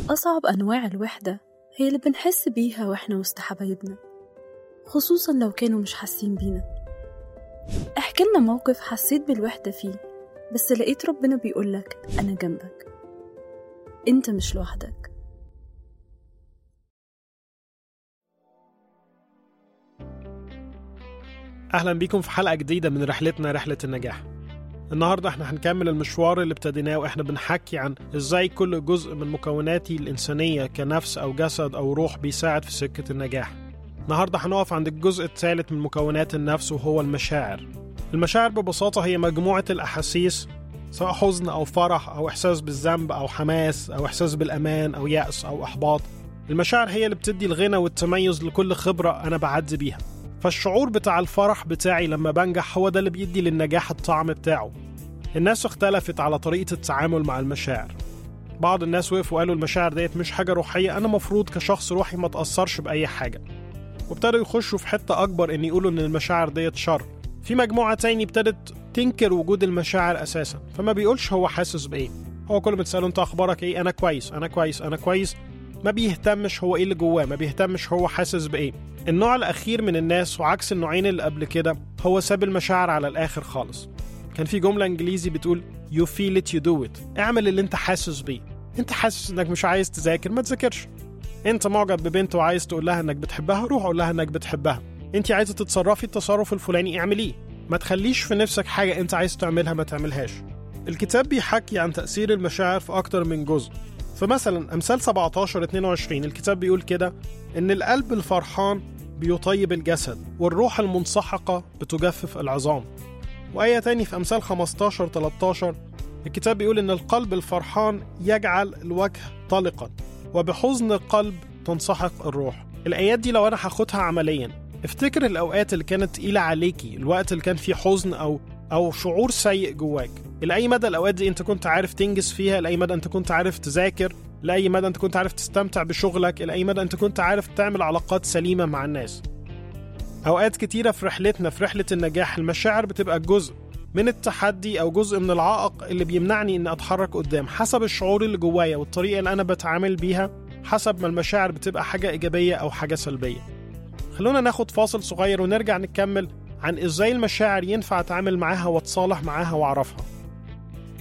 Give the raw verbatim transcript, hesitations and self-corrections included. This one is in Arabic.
أصعب أنواع الوحدة هي اللي بنحس بيها وإحنا وسط حبايبنا، خصوصاً لو كانوا مش حاسين بينا. احكي لنا موقف حسيت بالوحدة فيه بس لقيت ربنا بيقولك أنا جنبك، أنت مش لوحدك. أهلا بيكم في حلقة جديدة من رحلتنا رحلة النجاح. النهاردة احنا هنكمل المشوار اللي ابتديناه واحنا بنحكي عن ازاي كل جزء من مكوناتي الإنسانية كنفس أو جسد أو روح بيساعد في سكة النجاح. النهاردة هنقف عند الجزء الثالث من مكونات النفس وهو المشاعر. المشاعر ببساطة هي مجموعة الأحاسيس، سواء حزن أو فرح أو إحساس بالذنب أو حماس أو إحساس بالأمان أو يأس أو إحباط. المشاعر هي اللي بتدي الغنى والتميز لكل خبرة أنا بعدي بيها. فالشعور بتاع الفرح بتاعي لما بنجح هو ده اللي بيدي للنجاح الطعم بتاعه. الناس اختلفت على طريقة التعامل مع المشاعر. بعض الناس وقفوا وقالوا المشاعر ديت مش حاجة روحية، أنا مفروض كشخص روحي ما تأثرش بأي حاجة، وابتدوا يخشوا في حتة أكبر إن يقولوا إن المشاعر ديت شر. في مجموعة تاني ابتدت تنكر وجود المشاعر أساسا، فما بيقولش هو حاسس بإيه، هو كل ما تسأله أنت أخبارك إيه، أنا كويس أنا كويس أنا كويس، ما بيهتمش هو إيه اللي جواه، ما بيهتمش هو حاسس بإيه. النوع الأخير من الناس وعكس النوعين اللي قبل كده هو ساب المشاعر على الآخر خالص. كان في جملة إنجليزي بتقول you feel it you do it، اعمل اللي انت حاسس بيه. انت حاسس انك مش عايز تذاكر، ما تذاكرش. انت معجب ببنت وعايز تقول لها انك بتحبها، روح قول لها انك بتحبها. انت عايزة تتصرفي التصرف الفلاني، اعمليه. ما تخليش في نفسك حاجة انت عايز تعملها ما تعملهاش. الكتاب بيحكي عن تأثير المشاعر في أكتر من جزء. فمثلا أمثال سبعتاشر اتنين وعشرين الكتاب بيقول كده ان القلب الفرحان بيطيب الجسد والروح المنسحقة بتجفف العظام. وآية تاني في أمثال خمستاشر تلتاشر الكتاب بيقول إن القلب الفرحان يجعل الوجه طلقا وبحزن القلب تنسحق الروح. الآيات دي لو أنا هاخدها عمليا، افتكر الأوقات اللي كانت تقيلة عليكي، الوقت اللي كان فيه حزن أو أو شعور سيء جواك. لأي مدى الأوقات دي أنت كنت عارف تنجز فيها، لأي مدى أنت كنت عارف تذاكر، لأي مدى أنت كنت عارف تستمتع بشغلك، لأي مدى أنت كنت عارف تعمل علاقات سليمة مع الناس. أوقات كتيرة في رحلتنا في رحلة النجاح المشاعر بتبقى جزء من التحدي أو جزء من العائق اللي بيمنعني إن أتحرك قدام، حسب الشعور اللي جوايا والطريقة اللي أنا بتعامل بيها، حسب ما المشاعر بتبقى حاجة إيجابية أو حاجة سلبية. خلونا ناخد فاصل صغير ونرجع نكمل عن إزاي المشاعر ينفع أتعامل معاها واتصالح معاها وأعرفها.